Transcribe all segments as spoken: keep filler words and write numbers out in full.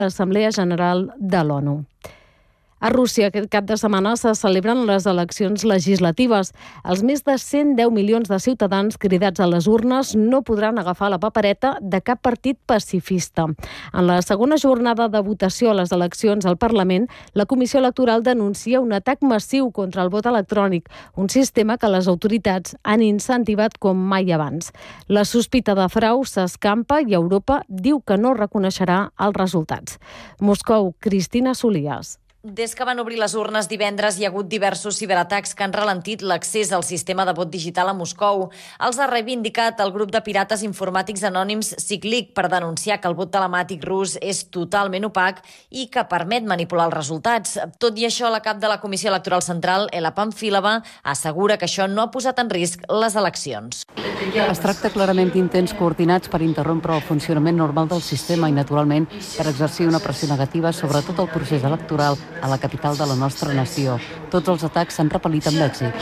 l'Assemblea General de l'ONU. A Rússia aquest cap de setmana se celebren les eleccions legislatives. Els més de cent deu milions de ciutadans cridats a les urnes no podran agafar la papereta de cap partit pacifista. En la segona jornada de votació a les eleccions al Parlament, la Comissió Electoral denuncia un atac massiu contra el vot electrònic, un sistema que les autoritats han incentivat com mai abans. La sospita de frau s'escampa i Europa diu que no reconeixerà els resultats. Moscou, Cristina Solias. Des que van obrir les urnes divendres hi ha hagut diversos ciberatacs que han ralentit l'accés al sistema de vot digital a Moscou. Els ha reivindicat el grup de pirates informàtics anònims Cyclic per denunciar que el vot telemàtic rus és totalment opac i que permet manipular els resultats. Tot i això, la cap de la Comissió Electoral Central, Ela Pamfilova, assegura que això no ha posat en risc les eleccions. Es tracta clarament d'intents coordinats per interrompre el funcionament normal del sistema i, naturalment, per exercir una pressió negativa sobre tot el procés electoral a la capital de la nostra nació. Tots els atacs s'han repel·lit amb èxit.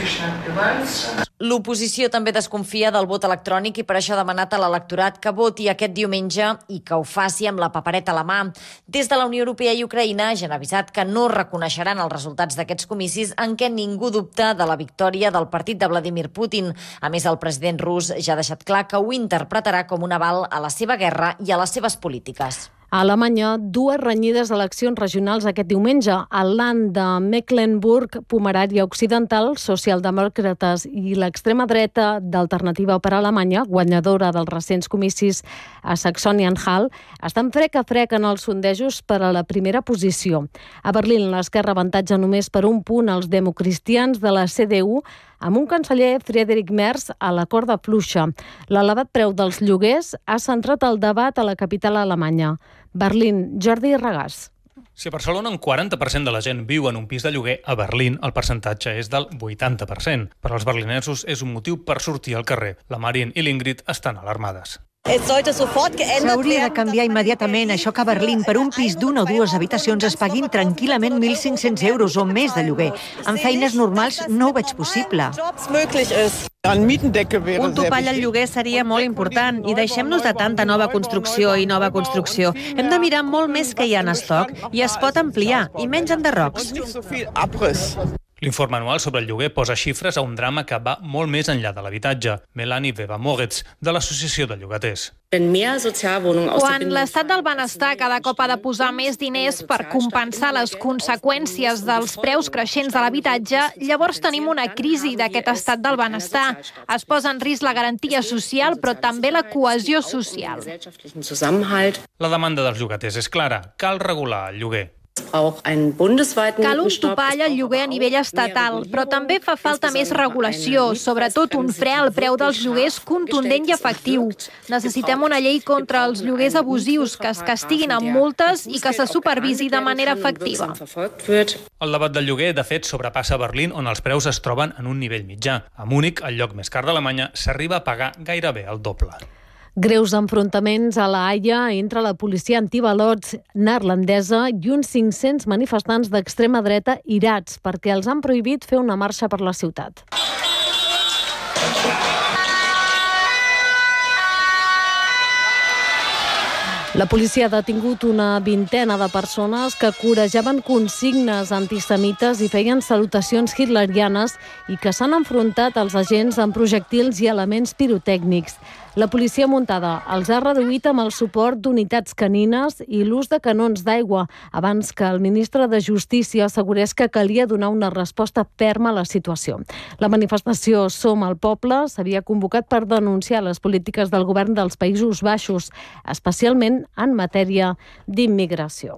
L'oposició també desconfia del vot electrònic i per això ha demanat a l'electorat que voti aquest diumenge i que ho faci amb la papereta a la mà. Des de la Unió Europea i Ucraïna ja han avisat que no reconeixeran els resultats d'aquests comicis en què ningú dubta de la victòria del partit de Vladimir Putin. A més, el president rus ja ha deixat clar que ho interpretarà com un aval a la seva guerra i a les seves polítiques. A Alemanya, dues renyides eleccions regionals aquest diumenge. Al land de Mecklenburg-Pomerània Occidental, socialdemòcrates i l'extrema dreta d'Alternativa per Alemanya, guanyadora dels recents comicis a Saxònia-Anhalt, estan frec a frec en els sondejos per a la primera posició. A Berlín, l'esquerra avantatja només per un punt els democristians de la C D U, amb un canceller, Friedrich Merz, a la corda fluixa. L'elevat preu dels lloguers ha centrat el debat a la capital alemanya. Berlín, Jordi Regàs. Si a Barcelona un quaranta per cent de la gent viu en un pis de lloguer, a Berlín el percentatge és del vuitanta per cent. Per als berlinesos és un motiu per sortir al carrer. La Marien i l'Ingrid estan alarmades. S'hauria de canviar immediatament això que a Berlín per un pis d'una o dues habitacions es paguin tranquil·lament mil cinc-cents euros o més de lloguer. En feines normals no ho veig possible. Un topall al lloguer seria molt important i deixem-nos de tanta nova construcció i nova construcció. Hem de mirar molt més que hi ha en estoc i es pot ampliar, i menys enderrocs. L'informe anual sobre el lloguer posa xifres a un drama que va molt més enllà de l'habitatge. Melanie Weber-Moritz, de l'Associació de Llogaters. Quan l'estat del benestar cada cop ha de posar més diners per compensar les conseqüències dels preus creixents de l'habitatge, llavors tenim una crisi d'aquest estat del benestar. Es posa en risc la garantia social, però també la cohesió social. La demanda dels llogaters és clara. Cal regular el lloguer. Cal un topall al lloguer a nivell estatal, però també fa falta més regulació, sobretot un fre al preu dels lloguers contundent i efectiu. Necessitem una llei contra els lloguers abusius, que es castiguin amb multes i que se supervisi de manera efectiva. El debat del lloguer, de fet, sobrepassa Berlín, on els preus es troben en un nivell mitjà. A Múnich, el lloc més car d'Alemanya, s'arriba a pagar gairebé el doble. Greus enfrontaments a la Haia entre la policia antibalots neerlandesa i uns cinc-cents manifestants d'extrema dreta irats perquè els han prohibit fer una marxa per la ciutat. La policia ha detingut una vintena de persones que corejaven consignes antisemites i feien salutacions hitlerianes i que s'han enfrontat als agents amb projectils i elements pirotècnics. La policia muntada els ha reduït amb el suport d'unitats canines i l'ús de canons d'aigua, abans que el ministre de Justícia assegurés que calia donar una resposta ferma a la situació. La manifestació Som al Poble s'havia convocat per denunciar les polítiques del govern dels Països Baixos, especialment en matèria d'immigració.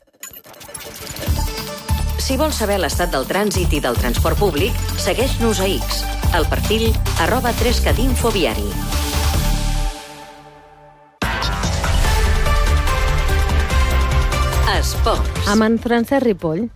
Si vols saber l'estat del trànsit i del transport públic, segueix-nos a X, al perfil arroba trescat infoviari. Esports. Amb en Francesc Ripoll.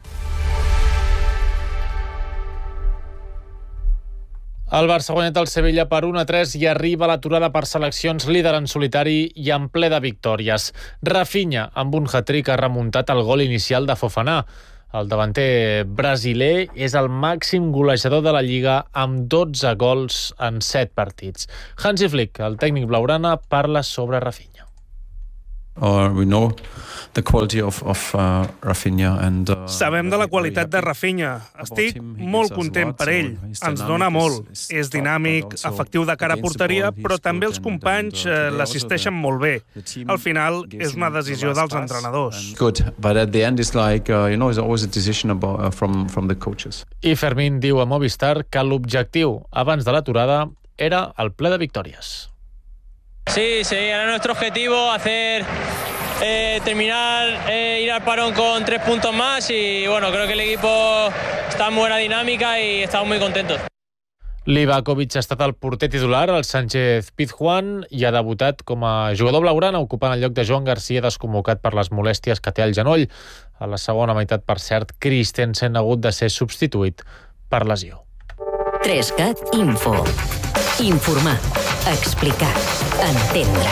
El Barça ha guanyat el Sevilla per un a tres i arriba a l'aturada per seleccions, líder en solitari i en ple de victòries. Rafinha, amb un hat-trick, ha remuntat el gol inicial de Fofana. El davanter brasiler és el màxim golejador de la Lliga amb dotze gols en set partits. Hansi Flick, el tècnic blaugrana, parla sobre Rafinha. or we know the quality of, of uh, Rafinha and uh, sabem de la qualitat de Rafinha. Estic molt content per ell. Ens dona molt. És dinàmic, efectiu de cara a porteria, però també els companys eh, l'assisteixen molt bé. Al final és una decisió dels entrenadors. Good, but at the end it's like uh, you know, it's always a decision about, uh, from from the coaches. I Fermín diu a Movistar que l'objectiu abans de l'aturada era el ple de victòries. Sí, sí, era nuestro objetivo hacer eh, terminar, eh, ir al parón con tres puntos más y bueno, creo que el equipo está en buena dinámica y estamos muy contentos. Livakovic ha estat el porter titular, el Sánchez Pizjuán, i ha debutat com a jugador blaugrana, ocupant el lloc de Joan Garcia, desconvocat per les molèsties que té al genoll. A la segona meitat, per cert, Christensen ha hagut de ser substituït per lesió. Trescat Info. Informar, explicar, entendre.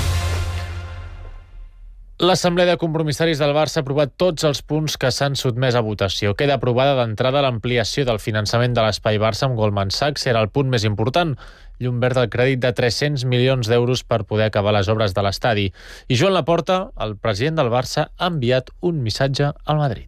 L'Assemblea de Compromissaris del Barça ha aprovat tots els punts que s'han sotmès a votació. Queda aprovada d'entrada l'ampliació del finançament de l'Espai Barça amb Goldman Sachs. Era el punt més important. Llum verd al crèdit de tres-cents milions d'euros per poder acabar les obres de l'estadi. I Joan Laporta, el president del Barça, ha enviat un missatge al Madrid.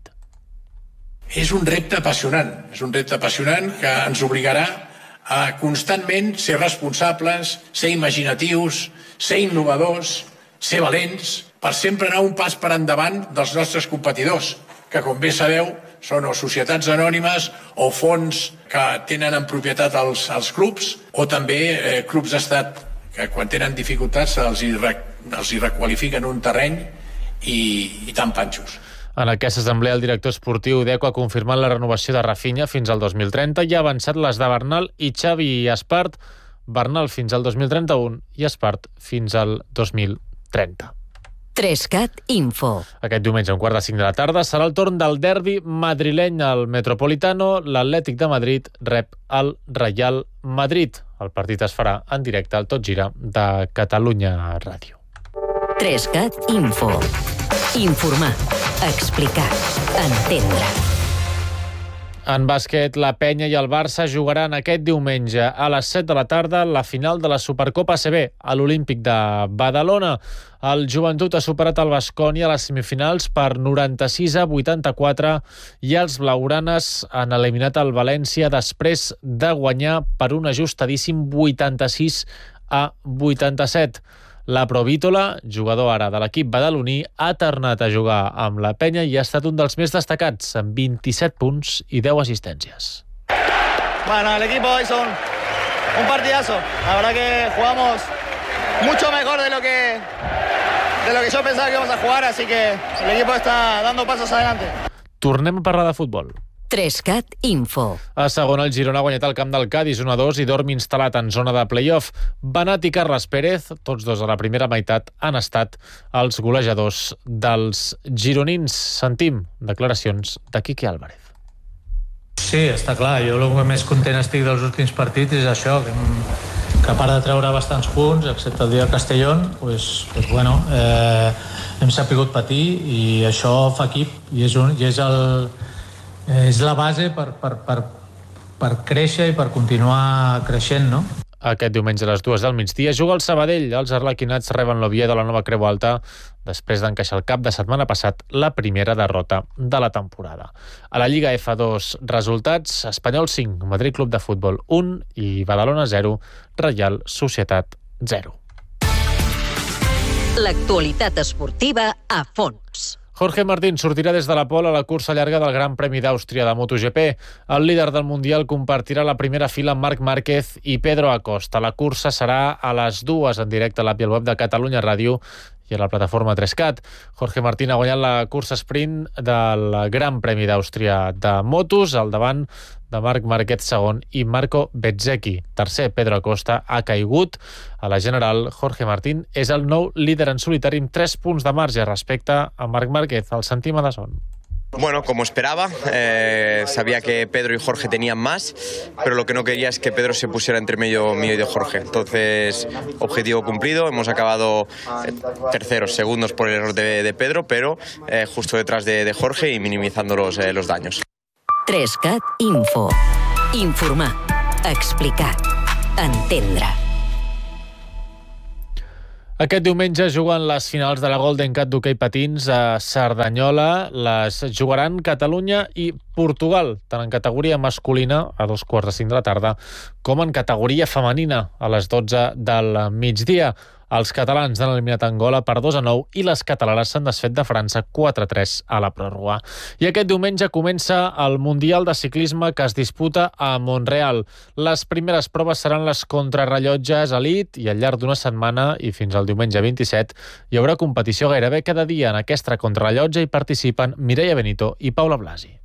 És un repte apassionant. És un repte apassionant que ens obligarà a constantment ser responsables, ser imaginatius, ser innovadors, ser valents, per sempre anar un pas per endavant dels nostres competidors, que, com bé sabeu, són o societats anònimes o fons que tenen en propietat els, els clubs, o també eh, clubs d'estat que, quan tenen dificultats, els hi, els hi requalifiquen un terreny i, i tan panxos. En aquesta assemblea, el director esportiu d'Eco ha confirmat la renovació de Rafinha fins al dos mil trenta i ha avançat les de Bernal i Xavi i Espart. Bernal fins al dos mil trenta-u i Espart fins al dos mil trenta. Trescat Info. Aquest diumenge, a un quart de cinc de la tarda, serà el torn del derbi madrileny al Metropolitano. L'Atlètic de Madrid rep el Real Madrid. El partit es farà en directe al Tot Gira de Catalunya Ràdio. Trescat Info. Informar, explicar, entendre. En bàsquet, la Penya i el Barça jugaran aquest diumenge a les set de la tarda la final de la Supercopa A C B a l'Olímpic de Badalona. El Joventut ha superat el Baskonia a les semifinals per noranta-sis a vuitanta-quatre i els blaugranes han eliminat el València després de guanyar per un ajustadíssim vuitanta-sis a vuitanta-set. La Provítola, jugador ara de l'equip badaloní, ha tornat a jugar amb la Penya i ha estat un dels més destacats, amb vint-i-set punts i deu assistències. Bueno, el equipo hizo un, un partidazo. La verdad que jugamos mucho mejor de lo que de lo que yo pensaba que íbamos a jugar, así que el equipo está dando pasos adelante. Tornem a parlar de futbol. Trescat Info. A segona, el Girona ha guanyat el camp del Cádiz un a dos i dorm instal·lat en zona de play-off. Benat i Carles Pérez, tots dos a la primera meitat, han estat els golejadors dels gironins. Sentim declaracions de Quique Álvarez. Sí, està clar. Jo el que més content estic dels últims partits és això, que, que a part de treure bastants punts, excepte el dia de Castellón, pues, pues bueno, eh, hem sapigut patir i això fa equip i és, un, i és el... és la base per, per, per, per créixer i per continuar creixent, no? Aquest diumenge a les dues del migdia juga el Sabadell. Els arlequinats reben l'Oviedo de la Nova Creu Alta després d'encaixar el cap de setmana passat la primera derrota de la temporada. A la Lliga F dos, resultats: Espanyol cinc, Madrid Club de Futbol un i Badalona zero, Reial Societat zero. L'actualitat esportiva a fons. Jorge Martín sortirà des de la pole a la cursa llarga del Gran Premi d'Àustria de MotoGP. El líder del Mundial compartirà la primera fila amb Marc Márquez i Pedro Acosta. La cursa serà a les dues en directe a l'app i al web de Catalunya Ràdio i a la plataforma Trescat. Jorge Martín ha guanyat la cursa sprint del Gran Premi d'Àustria de motos, al davant de Marc Márquez segon i Marco Bezzecchi tercer. Pedro Acosta ha caigut. A la general, Jorge Martín és el nou líder en solitari amb tres punts de marge respecte a Marc Márquez. El sentim a Dazón. Bueno, como esperaba, eh, sabía que Pedro y Jorge tenían más, pero lo que no quería es que Pedro se pusiera entre medio mío y de Jorge. Entonces, objetivo cumplido, hemos acabado eh, terceros, segundos por el error de, de Pedro, pero eh, justo detrás de, de Jorge y minimizando los, eh, los daños. Trescat Info. Informar, explicar, entendre. Aquest diumenge juguen les finals de la Golden Cup d'hoquei patins a Cerdanyola. Les jugaran Catalunya i Portugal, tant en categoria masculina, a dos quarts de cinc de la tarda, com en categoria femenina, a les dotze del migdia. Els catalans han eliminat Angola per dos a nou i les catalanes s'han desfet de França quatre a tres a la pròrroga. I aquest diumenge comença el Mundial de Ciclisme que es disputa a Montreal. Les primeres proves seran les contrarrellotges elit i al llarg d'una setmana i fins al diumenge vint-i-set hi haurà competició gairebé cada dia. En aquesta contrarrellotge hi participen Mireia Benito i Paula Blasi.